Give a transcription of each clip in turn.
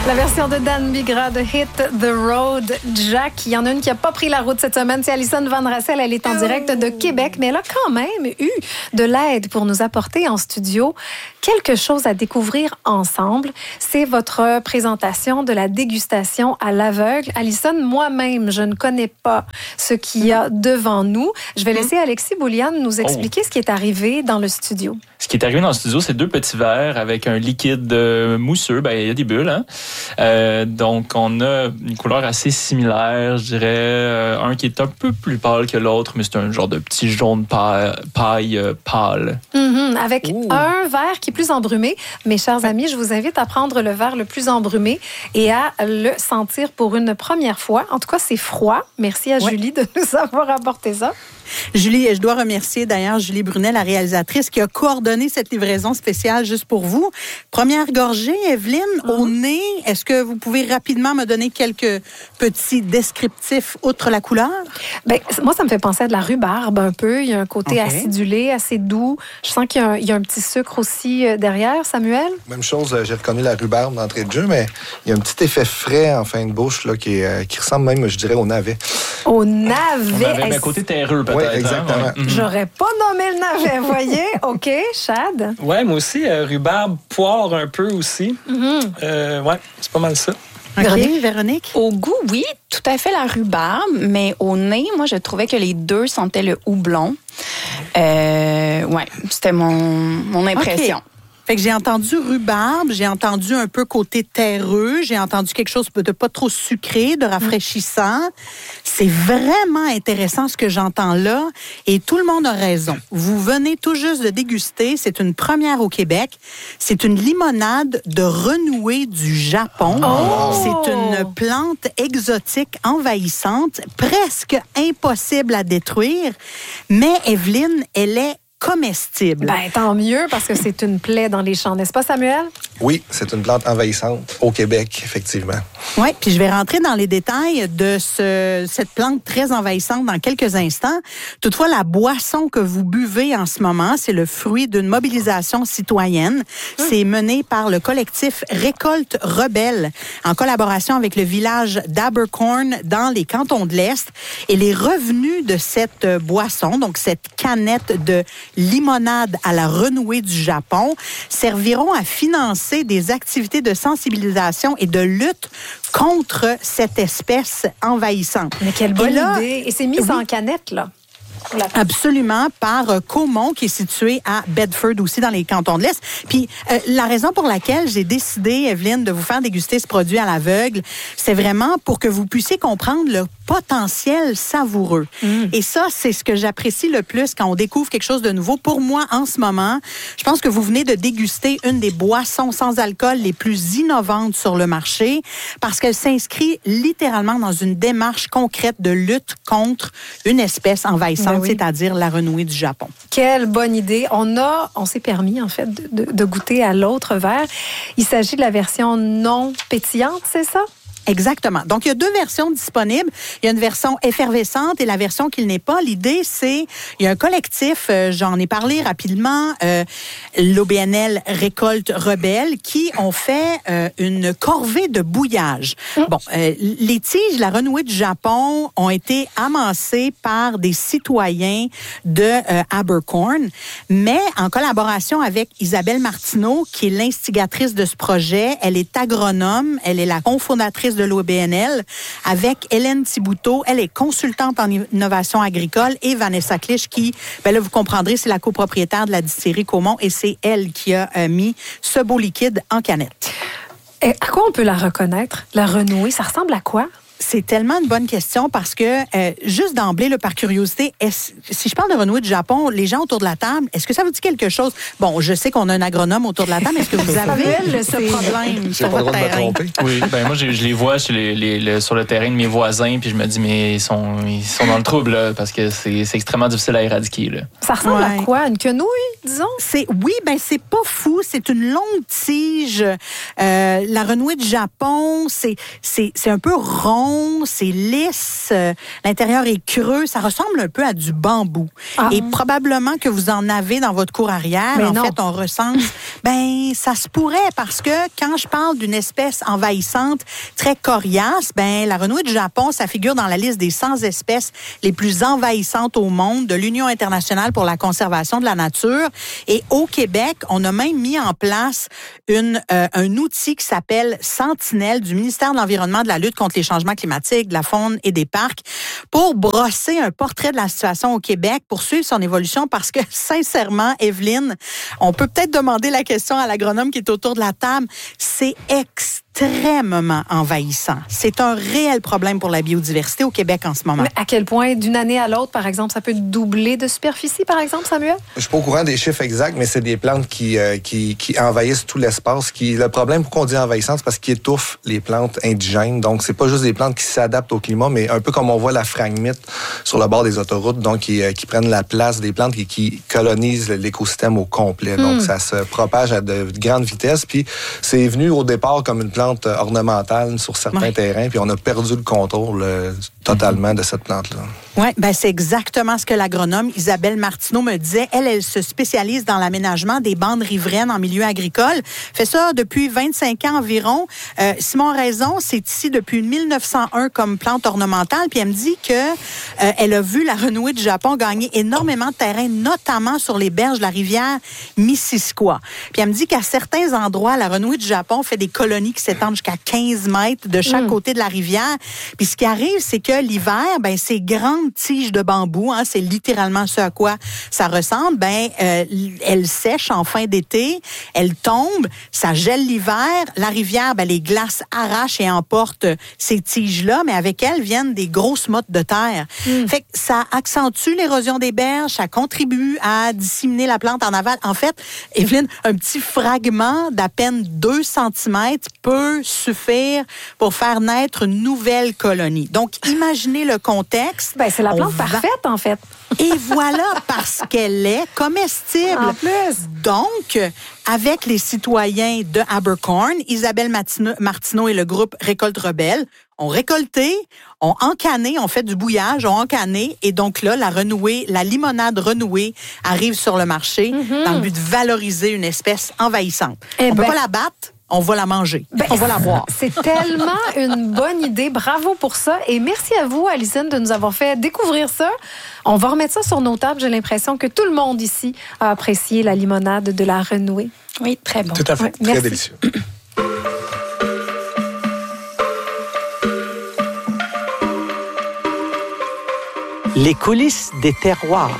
La version de Dan Bigra de Hit the Road Jack. Il y en a une qui n'a pas pris la route cette semaine. C'est Alison Van Rassel. Elle est en direct de Québec, mais elle a quand même eu de l'aide pour nous apporter en studio quelque chose à découvrir ensemble. C'est votre présentation de la dégustation à l'aveugle. Alison, moi-même, je ne connais pas ce qu'il y a devant nous. Je vais laisser Alexis Boulian nous expliquer ce qui est arrivé dans le studio. Ce qui est arrivé dans le studio, c'est 2 petits verres avec un liquide mousseux. Ben, il y a des bulles, hein? Donc, on a une couleur assez similaire, je dirais. Un qui est un peu plus pâle que l'autre, mais c'est un genre de petit jaune paille pâle. Avec un verre qui est plus embrumé. Mes chers amis, je vous invite à prendre le verre le plus embrumé et à le sentir pour une première fois. En tout cas, c'est froid. Merci à Julie de nous avoir apporté ça. Julie, je dois remercier d'ailleurs Julie Brunet, la réalisatrice, qui a coordonné cette livraison spéciale juste pour vous. Première gorgée, Evelyne, au nez, est-ce que vous pouvez rapidement me donner quelques petits descriptifs outre la couleur? Ben, moi, ça me fait penser à de la rhubarbe un peu. Il y a un côté acidulé, assez doux. Je sens qu'il y a un petit sucre aussi derrière, Samuel. Même chose, j'ai reconnu la rhubarbe d'entrée de jeu, mais il y a un petit effet frais en fin de bouche là, qui ressemble même, je dirais, au navet. Au navet? On avait un côté terreux, peut-être. Oui, exactement. Hein? J'aurais pas nommé le navet, voyez? OK, Chad? Ouais, moi aussi, rhubarbe, poire un peu aussi. Ouais, c'est pas mal ça. OK, Véronique? Au goût, oui, tout à fait la rhubarbe, mais au nez, moi, je trouvais que les deux sentaient le houblon. Ouais, c'était mon impression. Okay. Fait que j'ai entendu rhubarbe, j'ai entendu un peu côté terreux, j'ai entendu quelque chose de pas trop sucré, de rafraîchissant. C'est vraiment intéressant ce que j'entends là et tout le monde a raison. Vous venez tout juste de déguster, c'est une première au Québec. C'est une limonade de renouée du Japon. C'est une plante exotique envahissante, presque impossible à détruire, mais Evelyne, elle est comestible. Ben, tant mieux, parce que c'est une plaie dans les champs, n'est-ce pas, Samuel? Oui, c'est une plante envahissante au Québec, effectivement. Oui, puis je vais rentrer dans les détails de cette plante très envahissante dans quelques instants. Toutefois, la boisson que vous buvez en ce moment, c'est le fruit d'une mobilisation citoyenne. C'est mené par le collectif Récolte Rebelle, en collaboration avec le village d'Abercorn dans les cantons de l'Est. Et les revenus de cette boisson, donc cette canette de limonade à la renouée du Japon, serviront à financer des activités de sensibilisation et de lutte contre cette espèce envahissante. Mais quelle bonne idée! Et c'est mis en canette, là. Absolument, par Caumont, qui est situé à Bedford aussi, dans les cantons de l'Est. Puis, la raison pour laquelle j'ai décidé, Evelyne, de vous faire déguster ce produit à l'aveugle, c'est vraiment pour que vous puissiez comprendre le potentiel savoureux. Et ça, c'est ce que j'apprécie le plus quand on découvre quelque chose de nouveau. Pour moi, en ce moment, je pense que vous venez de déguster une des boissons sans alcool les plus innovantes sur le marché parce qu'elle s'inscrit littéralement dans une démarche concrète de lutte contre une espèce envahissante, c'est-à-dire la renouée du Japon. Quelle bonne idée. On s'est permis, en fait, de goûter à l'autre verre. Il s'agit de la version non pétillante, c'est ça? Exactement. Donc, il y a 2 versions disponibles. Il y a une version effervescente et la version qu'il n'est pas. L'idée, c'est, il y a un collectif, j'en ai parlé rapidement, l'OBNL Récolte Rebelle, qui ont fait une corvée de bouillage. Bon, les tiges, la renouée du Japon, ont été amassées par des citoyens de Abercorn, mais en collaboration avec Isabelle Martineau, qui est l'instigatrice de ce projet. Elle est agronome, elle est la cofondatrice de l'OBNL, avec Hélène Thibouteau. Elle est consultante en innovation agricole, et Vanessa Clich, qui, ben là, vous comprendrez, c'est la copropriétaire de la distillerie Caumont, et c'est elle qui a mis ce beau liquide en canette. Et à quoi on peut la reconnaître, la renouée? Ça ressemble à quoi? C'est tellement une bonne question parce que, juste d'emblée, là, par curiosité, si je parle de renouée du Japon, les gens autour de la table, est-ce que ça vous dit quelque chose? Bon, je sais qu'on a un agronome autour de la table. Est-ce que vous avez ce problème sur votre terrain? Oui, ben moi, je les vois sur le terrain de mes voisins, puis je me dis, mais ils sont dans le trouble, là, parce que c'est extrêmement difficile à éradiquer. Là. Ça ressemble à quoi? Une quenouille, disons? C'est pas fou. C'est une longue tige. La renouée du Japon, c'est un peu rond. rond, c'est lisse, l'intérieur est creux, ça ressemble un peu à du bambou. Et probablement que vous en avez dans votre cour arrière. Mais en non. fait, on recense. Ça se pourrait parce que quand je parle d'une espèce envahissante très coriace, la renouée du Japon, ça figure dans la liste des 100 espèces les plus envahissantes au monde de l'Union internationale pour la conservation de la nature. Et au Québec, on a même mis en place un outil qui s'appelle Sentinelle du ministère de l'Environnement, de la lutte contre les changements climatiques, de la faune et des parcs pour brosser un portrait de la situation au Québec, pour suivre son évolution parce que, sincèrement, Evelyne, on peut peut-être demander la question à l'agronome qui est autour de la table. C'est extrêmement envahissant. C'est un réel problème pour la biodiversité au Québec en ce moment. Mais à quel point, d'une année à l'autre, par exemple, ça peut doubler de superficie, par exemple, Samuel? Je suis pas au courant des chiffres exacts, mais c'est des plantes qui envahissent tout l'espace. Le problème, pourquoi on dit envahissant, c'est parce qu'ils étouffent les plantes indigènes. Donc, c'est pas juste des plantes qui s'adaptent au climat, mais un peu comme on voit la phragmite sur le bord des autoroutes, donc qui prennent la place des plantes et qui colonisent l'écosystème au complet. Donc, ça se propage à de grandes vitesses. Puis, c'est venu au départ comme une plante ornementale sur certains terrains, puis on a perdu le contrôle totalement de cette plante-là. Oui, c'est exactement ce que l'agronome Isabelle Martineau me disait. Elle se spécialise dans l'aménagement des bandes riveraines en milieu agricole. Fait ça depuis 25 ans environ. Simon a raison, c'est ici depuis 1901 comme plante ornementale. Puis elle me dit que elle a vu la renouée du Japon gagner énormément de terrain, notamment sur les berges de la rivière Missisquoi. Puis elle me dit qu'à certains endroits, la renouée du Japon fait des colonies qui s'étendent jusqu'à 15 mètres de chaque côté de la rivière. Puis ce qui arrive, c'est que l'hiver, ces grandes tiges de bambou, c'est littéralement ce à quoi ça ressemble, elles sèchent en fin d'été, elles tombent, ça gèle l'hiver, la rivière, les glaces arrachent et emportent ces tiges-là, mais avec elles viennent des grosses mottes de terre. Fait que ça accentue l'érosion des berges, ça contribue à disséminer la plante en aval. En fait, Evelyne, un petit fragment d'à peine 2 cm peut suffire pour faire naître une nouvelle colonie. Donc, imaginez le contexte. C'est la plante parfaite, en fait. Et voilà, parce qu'elle est comestible. En plus. Donc, avec les citoyens de Abercorn, Isabelle Martineau et le groupe Récolte Rebelle ont récolté, ont encanné, ont fait du bouillage, ont encanné. Et donc là, la limonade renouée arrive sur le marché dans le but de valoriser une espèce envahissante. On peut pas la battre. On va la manger. On va la boire. C'est tellement une bonne idée. Bravo pour ça. Et merci à vous, Alison, de nous avoir fait découvrir ça. On va remettre ça sur nos tables. J'ai l'impression que tout le monde ici a apprécié la limonade de la renouée. Oui, très bon. Tout à fait. Ouais, Très merci. délicieux. Les coulisses des terroirs.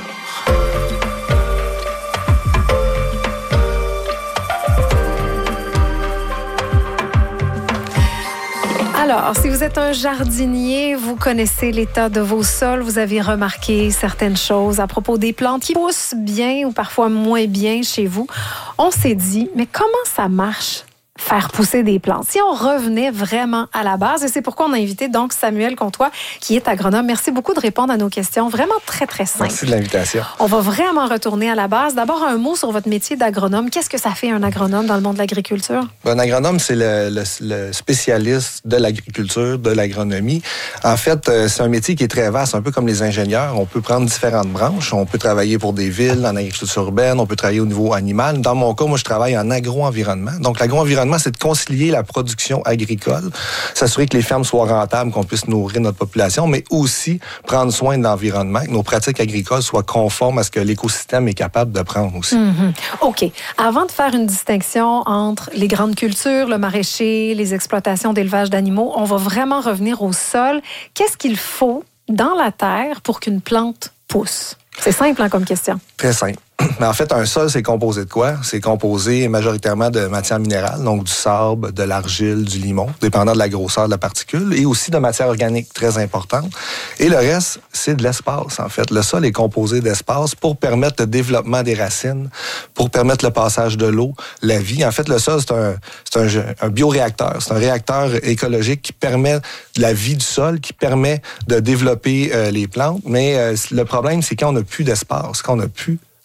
Alors, si vous êtes un jardinier, vous connaissez l'état de vos sols, vous avez remarqué certaines choses à propos des plantes qui poussent bien ou parfois moins bien chez vous. On s'est dit, mais comment ça marche? Faire pousser des plantes. Si on revenait vraiment à la base, et c'est pourquoi on a invité donc Samuel Comtois, qui est agronome. Merci beaucoup de répondre à nos questions. Vraiment très, très simple. Merci de l'invitation. On va vraiment retourner à la base. D'abord, un mot sur votre métier d'agronome. Qu'est-ce que ça fait un agronome dans le monde de l'agriculture? Un agronome, c'est le spécialiste de l'agriculture, de l'agronomie. En fait, c'est un métier qui est très vaste, un peu comme les ingénieurs. On peut prendre différentes branches. On peut travailler pour des villes, en agriculture urbaine. On peut travailler au niveau animal. Dans mon cas, moi, je travaille en agro-environnement. Donc, l'agro-environnement, c'est de concilier la production agricole, s'assurer que les fermes soient rentables, qu'on puisse nourrir notre population, mais aussi prendre soin de l'environnement, que nos pratiques agricoles soient conformes à ce que l'écosystème est capable de prendre aussi. OK. Avant de faire une distinction entre les grandes cultures, le maraîcher, les exploitations d'élevage d'animaux, on va vraiment revenir au sol. Qu'est-ce qu'il faut dans la terre pour qu'une plante pousse? C'est simple comme question. Très simple. Mais en fait, un sol, c'est composé de quoi? C'est composé majoritairement de matières minérales, donc du sable, de l'argile, du limon, dépendant de la grosseur de la particule, et aussi de matières organiques très importantes. Et le reste, c'est de l'espace, en fait. Le sol est composé d'espace pour permettre le développement des racines, pour permettre le passage de l'eau, la vie. En fait, le sol, c'est un bioréacteur. C'est un réacteur écologique qui permet la vie du sol, qui permet de développer les plantes. Mais le problème, c'est quand on n'a plus d'espace, quand on n'a plus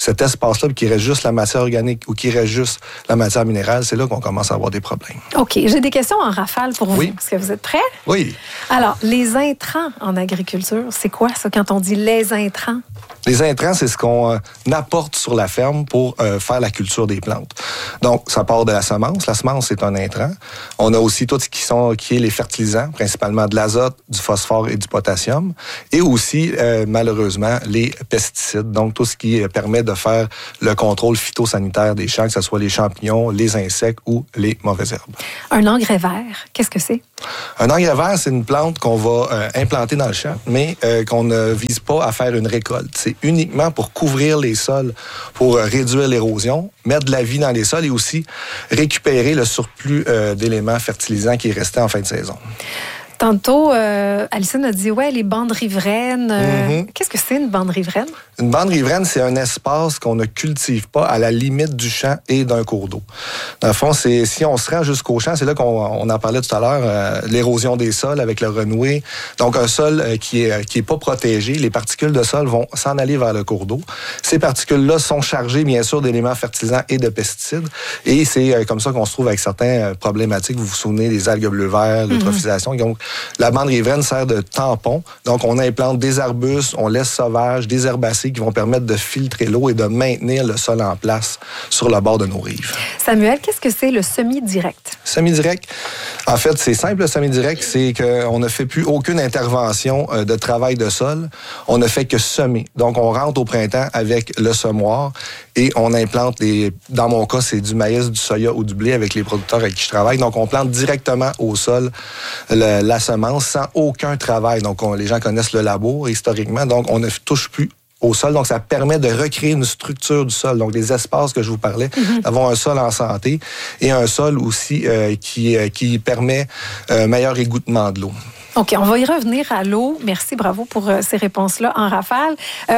cet espace-là, qu'il reste juste la matière organique ou qu'il reste juste la matière minérale, c'est là qu'on commence à avoir des problèmes. OK. J'ai des questions en rafale pour vous. Oui. Est-ce que vous êtes prêts? Oui. Alors, les intrants en agriculture, c'est quoi ça quand on dit les intrants? Les intrants, c'est ce qu'on apporte sur la ferme pour faire la culture des plantes. Donc, ça part de la semence. La semence, c'est un intrant. On a aussi tout ce qui est les fertilisants, principalement de l'azote, du phosphore et du potassium. Et aussi, malheureusement, les pesticides. Donc, tout ce qui permet de faire le contrôle phytosanitaire des champs, que ce soit les champignons, les insectes ou les mauvaises herbes. Un engrais vert, qu'est-ce que c'est? Un engrais vert, c'est une plante qu'on va implanter dans le champ, mais qu'on ne vise pas à faire une récolte. C'est uniquement pour couvrir les sols, pour réduire l'érosion, mettre de la vie dans les sols et aussi récupérer le surplus d'éléments fertilisants qui est resté en fin de saison. Tantôt, Alison a dit, ouais, les bandes riveraines. Qu'est-ce que c'est une bande riveraine? Une bande riveraine, c'est un espace qu'on ne cultive pas à la limite du champ et d'un cours d'eau. Dans le fond, si on se rend jusqu'au champ, c'est là qu'on en parlait tout à l'heure, l'érosion des sols avec le renoué. Donc, un sol qui est pas protégé, les particules de sol vont s'en aller vers le cours d'eau. Ces particules-là sont chargées, bien sûr, d'éléments fertilisants et de pesticides. Et c'est comme ça qu'on se trouve avec certaines problématiques. Vous vous souvenez des algues bleu-vert, l'eutrophisation. Donc, la bande riveraine sert de tampon. Donc, on implante des arbustes, on laisse sauvages, des herbacées qui vont permettre de filtrer l'eau et de maintenir le sol en place sur le bord de nos rives. Samuel, qu'est-ce que c'est le semi-direct? Semi-direct, en fait, c'est simple, le semi-direct, c'est qu'on ne fait plus aucune intervention de travail de sol. On ne fait que semer. Donc, on rentre au printemps avec le semoir et on implante dans mon cas, c'est du maïs, du soya ou du blé avec les producteurs avec qui je travaille. Donc, on plante directement au sol la semence sans aucun travail. Donc, les gens connaissent le labour historiquement. Donc, on ne touche plus au sol. Donc, ça permet de recréer une structure du sol. Donc, des espaces que je vous parlais, d'avoir un sol en santé et un sol aussi qui permet un meilleur égouttement de l'eau. OK, on va y revenir à l'eau. Merci, bravo pour ces réponses-là en rafale.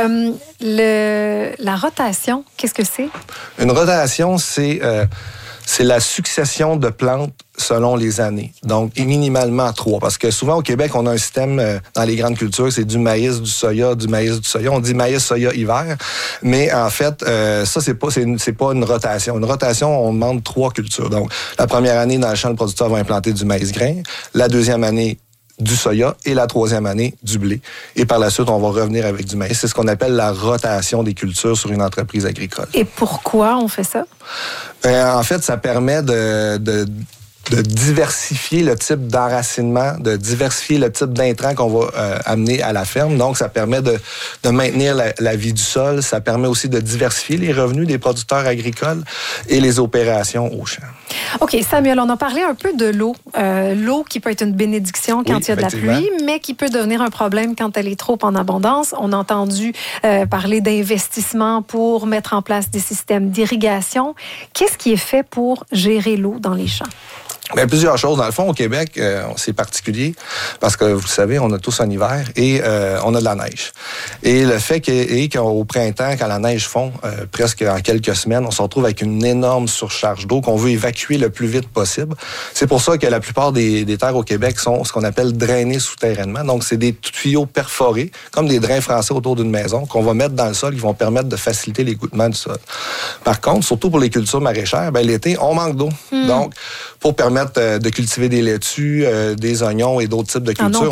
La rotation, qu'est-ce que c'est? Une rotation, c'est la succession de plantes selon les années. Donc, minimalement 3. Parce que souvent, au Québec, on a un système dans les grandes cultures, c'est du maïs, du soya, du maïs, du soya. On dit maïs, soya, hiver. Mais en fait, ça, c'est pas une rotation. Une rotation, on demande 3 cultures. Donc, la première année, dans le champ, le producteur va implanter du maïs grain. La deuxième année, du soya et la troisième année, du blé. Et par la suite, on va revenir avec du maïs. C'est ce qu'on appelle la rotation des cultures sur une entreprise agricole. Et pourquoi on fait ça? En fait, ça permet de diversifier le type d'enracinement, de diversifier le type d'intrants qu'on va amener à la ferme. Donc, ça permet de maintenir la vie du sol. Ça permet aussi de diversifier les revenus des producteurs agricoles et les opérations au champ. OK, Samuel, on a parlé un peu de l'eau. L'eau qui peut être une bénédiction quand il y a de la pluie, mais qui peut devenir un problème quand elle est trop en abondance. On a entendu parler d'investissements pour mettre en place des systèmes d'irrigation. Qu'est-ce qui est fait pour gérer l'eau dans les champs? Bien, plusieurs choses. Dans le fond, au Québec, c'est particulier parce que, vous le savez, on a tous un hiver et on a de la neige. Et le fait qu'au printemps, quand la neige fond, presque en quelques semaines, on se retrouve avec une énorme surcharge d'eau qu'on veut évacuer le plus vite possible. C'est pour ça que la plupart des terres au Québec sont ce qu'on appelle drainées souterrainement. Donc, c'est des tuyaux perforés, comme des drains français autour d'une maison, qu'on va mettre dans le sol, qui vont permettre de faciliter l'égouttement du sol. Par contre, surtout pour les cultures maraîchères, bien, l'été, on manque d'eau. Donc, pour permettre de cultiver des laitues, des oignons et d'autres types de cultures,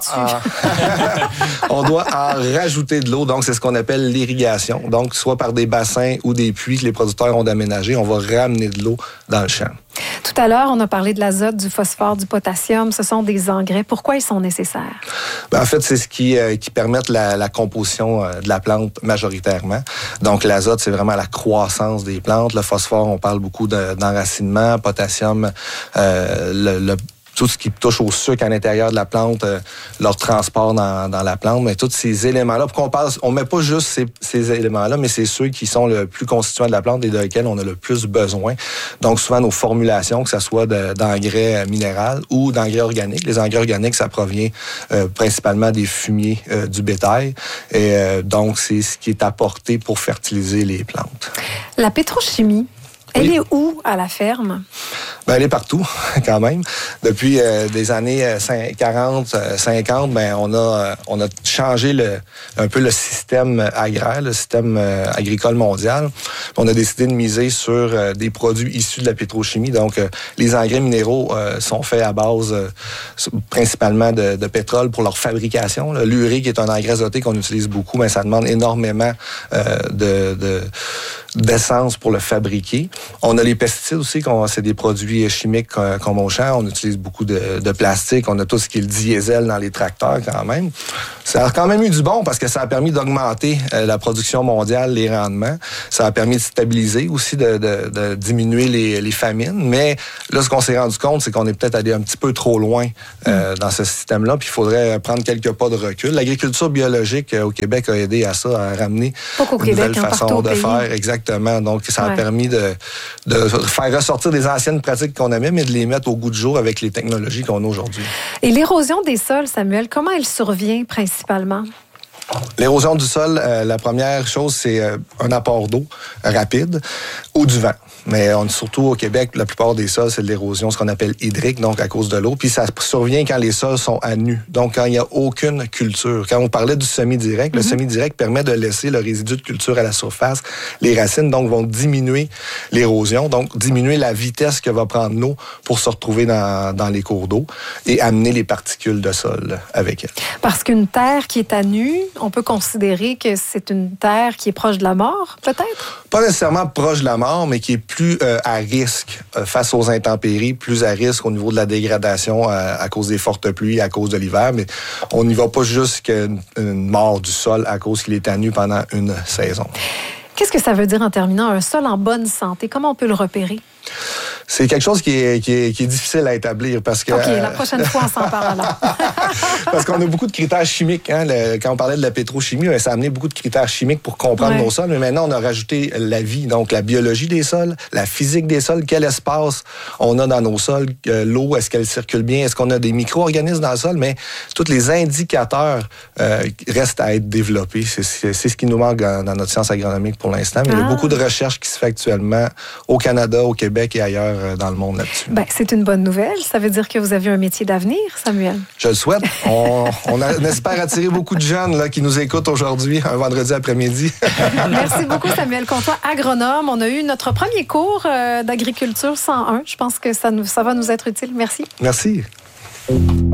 on doit en rajouter de l'eau. Donc, c'est ce qu'on appelle l'irrigation. Donc, soit par des bassins ou des puits que les producteurs ont d'aménager, on va ramener de l'eau dans le champ. Tout à l'heure, on a parlé de l'azote, du phosphore, du potassium. Ce sont des engrais. Pourquoi ils sont nécessaires? Bien, en fait, c'est ce qui permet la composition de la plante majoritairement. Donc, l'azote, c'est vraiment la croissance des plantes. Le phosphore, on parle beaucoup d'enracinement. Potassium, tout ce qui touche au sucre à l'intérieur de la plante, leur transport dans la plante, mais tous ces éléments-là, on met pas juste ces éléments-là, mais c'est ceux qui sont le plus constituants de la plante et de lesquels on a le plus besoin. Donc, souvent, nos formulations, que ce soit d'engrais minéraux ou d'engrais organiques. Les engrais organiques, ça provient principalement des fumiers du bétail. Et donc, c'est ce qui est apporté pour fertiliser les plantes. La pétrochimie, Elle est où à la ferme? Ben, elle est partout, quand même. Depuis des années 40, 50, ben, on a changé un peu le système agraire, le système agricole mondial. On a décidé de miser sur des produits issus de la pétrochimie. Donc, les engrais minéraux sont faits à base principalement de pétrole pour leur fabrication. L'urée, qui est un engrais azoté qu'on utilise beaucoup, mais ça demande énormément d'essence pour le fabriquer. On a les pesticides aussi, c'est des produits chimiques comme au champ. On utilise beaucoup de plastique. On a tout ce qui est le diesel dans les tracteurs quand même. Ça a quand même eu du bon parce que ça a permis d'augmenter la production mondiale, les rendements. Ça a permis de stabiliser aussi, de diminuer les famines. Mais là, ce qu'on s'est rendu compte, c'est qu'on est peut-être allé un petit peu trop loin dans ce système-là. Puis il faudrait prendre quelques pas de recul. L'agriculture biologique au Québec a aidé à ça, à ramener une nouvelle façon de faire. Exactement. Donc, ça a permis de faire ressortir des anciennes pratiques qu'on aimait, mais de les mettre au goût du jour avec les technologies qu'on a aujourd'hui. Et l'érosion des sols, Samuel, comment elle survient principalement? L'érosion du sol, la première chose, c'est un apport d'eau rapide ou du vent. Mais surtout au Québec, la plupart des sols, c'est de l'érosion, ce qu'on appelle hydrique, donc à cause de l'eau. Puis ça survient quand les sols sont à nu, donc quand il n'y a aucune culture. Quand on parlait du semi-direct, le semi-direct permet de laisser le résidu de culture à la surface. Les racines, donc, vont diminuer l'érosion, donc diminuer la vitesse que va prendre l'eau pour se retrouver dans les cours d'eau et amener les particules de sol avec elle. Parce qu'une terre qui est à nu, on peut considérer que c'est une terre qui est proche de la mort, peut-être? Pas nécessairement proche de la mort, mais qui est plus à risque face aux intempéries, plus à risque au niveau de la dégradation à cause des fortes pluies, à cause de l'hiver. Mais on n'y va pas jusqu'à une mort du sol à cause qu'il est à nu pendant une saison. Qu'est-ce que ça veut dire en terminant, un sol en bonne santé? Comment on peut le repérer? C'est quelque chose qui est difficile à établir parce que... OK, la prochaine fois, on s'en parle alors. Parce qu'on a beaucoup de critères chimiques. Hein? Quand on parlait de la pétrochimie, ça a amené beaucoup de critères chimiques pour comprendre nos sols. Mais maintenant, on a rajouté la vie, donc la biologie des sols, la physique des sols, quel espace on a dans nos sols, l'eau, est-ce qu'elle circule bien, est-ce qu'on a des micro-organismes dans le sol, mais tous les indicateurs restent à être développés. C'est ce qui nous manque dans notre science agronomique pour l'instant. Mais il y a beaucoup de recherches qui se fait actuellement au Canada, au Québec et ailleurs dans le monde là-dessus. Ben, c'est une bonne nouvelle. Ça veut dire que vous avez un métier d'avenir, Samuel. Je le souhaite. On espère attirer beaucoup de jeunes là, qui nous écoutent aujourd'hui, un vendredi après-midi. Merci beaucoup, Samuel Comtois, agronome. On a eu notre premier cours d'agriculture 101. Je pense que ça va nous être utile. Merci. Merci.